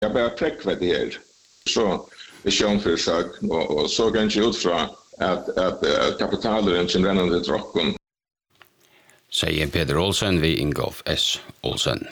Jag börjar präkva det här. Så vision sak och så kan jag ut från att kapitalen som rännande drocken. Säger Peter Olsen vid Ingolf S. Olsen.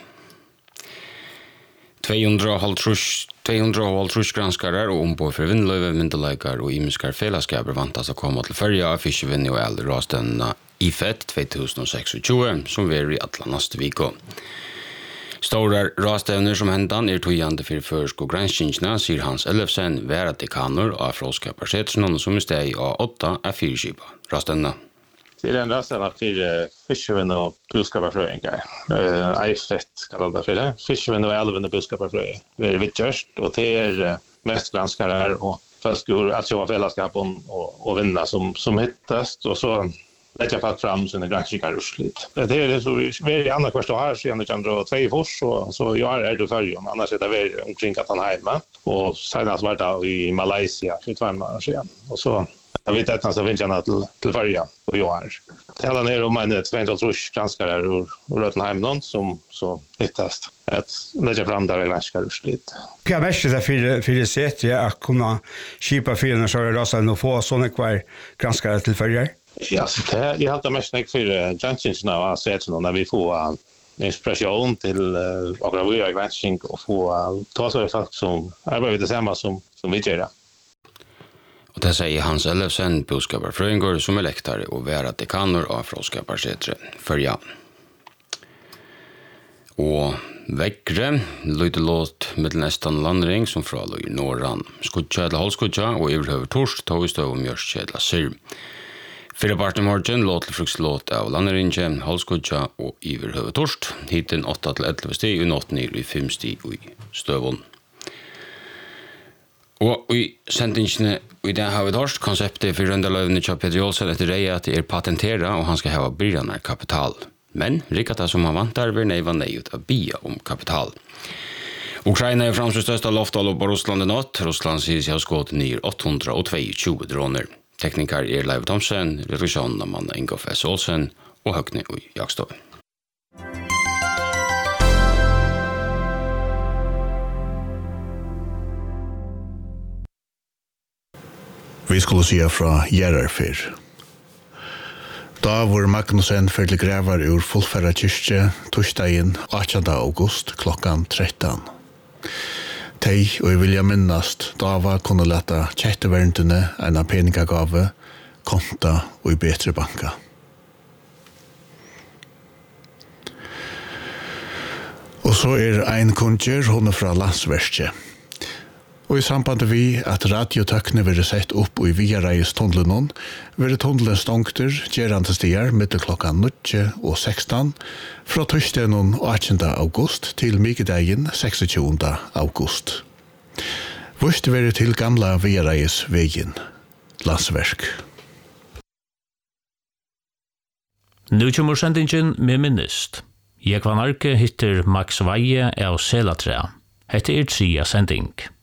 250 granskare og ombord for vindløyve, myndelager og imiskar fellesskaper vantas å komme til førje av fiskevinne og eldre råstøvnene i FED 2026, som er i alle neste viko. Stora råstøvner som hendan tøyende for førsk og granskingene, sier Hans Ellefsen, være dekaner av fråskapersetsen, som i steg av 8 av 4 skipa råstøvnene. Det är en raststad för fiskevinne och buskaparfröingar. IFET kallar det för det. Fiskevinne och älvvinne buskaparfröingar. Det är vittjörst och det är mest granskare och förskor att köpa fällskapen och vinna som hittas. Och så lägger jag fatt fram sina granskningar ursligt. Det är det så vi är i andra kvartal här sen kan dra 2 fors och så jag är det förrjon. Annars är det väl omkring att han hemma. Och senast var det i Malaysia för 2 månader sedan. Och så jag vet att han ska vinna till färja och jag är. Hela ner om en 200 granskare ur Rötenheim någon som så hittas att lägga fram där granskare ursligt. Jag vet inte för det sätt att kunna skipa fyra så är det så att få såna kvar granskare till färja. Ja, så det jag har det mest för granskningarna av sätt när vi får inspiration till några våra granskning och få ta så folk som arbetar det samma som vi gör. Og det sier Hans Ellefsen, boskaparfrøyngår som lektare og være dekaner av fråskaparsetre førja. Og vekkre, lydelåt middelnestan landring som fra løy Norran. Skudja eller halvskudja og iverhøver torsk, tog i støv om mjørskjedla syr. Fire parten morgen låt til frukslåt av landringe, halvskudja og iverhøver torsk. Hiten 8-11 stig, og 8 i 5 stig i støvån. Og i sendingene i det har vi hørst konseptet for røndeløvene til Peter Olsen etter det at det patenteret og han skal ha byrjende kapital. Men rikkata som han vantar vil neiva ut av bia om kapital. Ukraina er framstå største loftal på Russland nått. Russland sier seg å skåte nyer 822 droner. Teknikar Leif Thomsen, redaksjonen av mann Ingolf S. Olsen og Høgne og Jakstov. Vi skulle se fra Gjerarfyr. Da var Magnusen for til grevar ur fullferra kyrkje torsdagen 18. august klokkan 13. Tei og jeg vilja minnast Dava kunne leta kjetteverndene en peningagave, konta og i betre banka. Og så ein kunder, hun fra landsverket. Og i samband vi at radiotøkkene vil sett opp i Viareis tunnelen, vil tunnelen stongter gjerande stier midt klokkan 9 og 16 fra torsdagen 18. august til mykjedagjen 26. august. Vust vil til gamla Viareis vegin, landsverk. Nu kommer sendingen med minnest. Jeg var narke hittir Max Veie av Selatræ. Hette 3 sending.